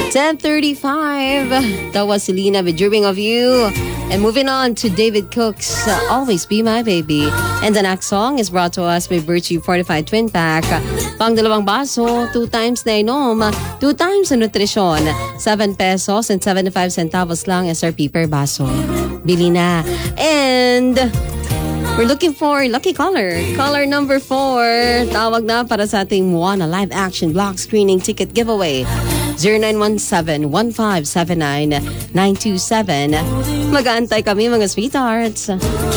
10:35. That was Selena with Dreaming of You. And moving on to David Cook's Always Be My Baby. And the next song is brought to us by Virtue Fortified Twin Pack. Pang dalawang baso, 2 times na inom, 2 times na nutrisyon. 7 pesos and 75 centavos lang SRP per baso. Bili na. And we're looking for lucky caller. Caller number 4. Tawag na para sa ating Moana live action block screening ticket giveaway. 0917-1579-927. Mag-aantay kami mga sweethearts.